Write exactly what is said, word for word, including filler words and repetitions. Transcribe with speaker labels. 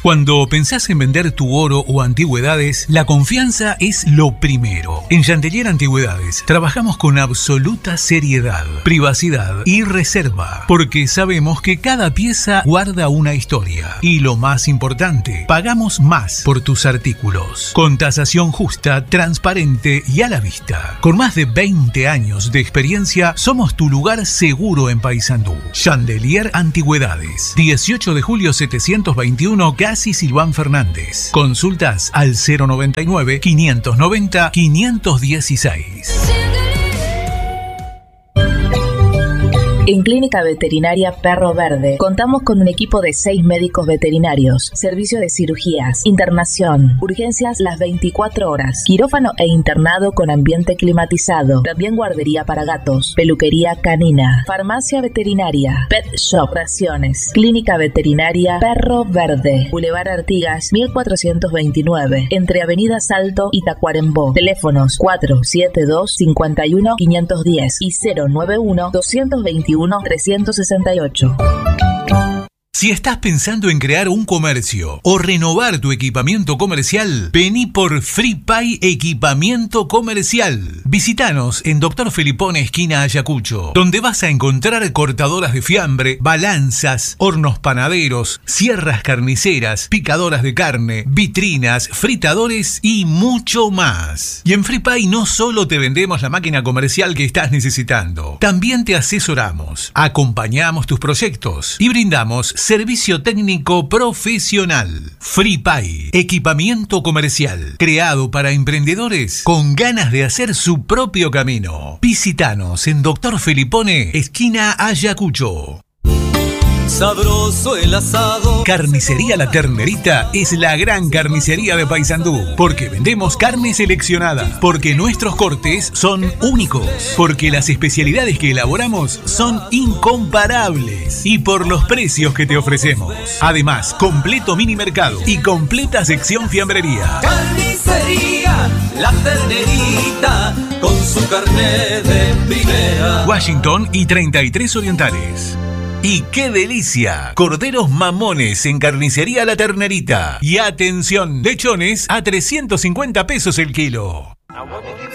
Speaker 1: Cuando pensás en vender tu oro o antigüedades, la confianza es lo primero. En Chandelier Antigüedades trabajamos con absoluta seriedad, privacidad y reserva, porque sabemos que cada pieza guarda una historia. Y lo más importante, pagamos más por tus artículos. Con tasación justa, transparente y a la vista. Con más de veinte años de experiencia, somos tu lugar seguro en Paysandú. Chandelier Antigüedades, dieciocho de julio setecientos veintiuno, Casi Silván Fernández. Consultas al cero noventa y nueve, quinientos noventa, quinientos dieciséis.
Speaker 2: En Clínica Veterinaria Perro Verde contamos con un equipo de seis médicos veterinarios, servicio de cirugías, internación, urgencias las veinticuatro horas, quirófano e internado con ambiente climatizado, también guardería para gatos, peluquería canina, farmacia veterinaria, pet shop, raciones. Clínica Veterinaria Perro Verde, Boulevard Artigas mil cuatrocientos veintinueve, entre Avenida Salto y Tacuarembó. Teléfonos cuatro siete dos, cinco uno, quinientos diez y cero nueve uno, doscientos veintiuno, trescientos sesenta y ocho.
Speaker 1: Si estás pensando en crear un comercio o renovar tu equipamiento comercial, vení por FreePay Equipamiento Comercial. Visítanos en Doctor Felipone, esquina Ayacucho, donde vas a encontrar cortadoras de fiambre, balanzas, hornos panaderos, sierras carniceras, picadoras de carne, vitrinas, fritadores y mucho más. Y en FreePay no solo te vendemos la máquina comercial que estás necesitando, también te asesoramos, acompañamos tus proyectos y brindamos servicio técnico profesional. FreePay, equipamiento comercial, creado para emprendedores con ganas de hacer su propio camino. Visítanos en Doctor Felipone, esquina Ayacucho.
Speaker 3: Sabroso el asado.
Speaker 1: Carnicería La Ternerita es la gran carnicería de Paysandú, porque vendemos carne seleccionada, porque nuestros cortes son únicos, porque las especialidades que elaboramos son incomparables y por los precios que te ofrecemos. Además, completo mini mercado y completa sección fiambrería.
Speaker 3: Carnicería La Ternerita, con su carne de primera.
Speaker 1: Washington y treinta y tres Orientales. ¡Y qué delicia! Corderos mamones en Carnicería La Ternerita. Y atención, lechones a trescientos cincuenta pesos el kilo.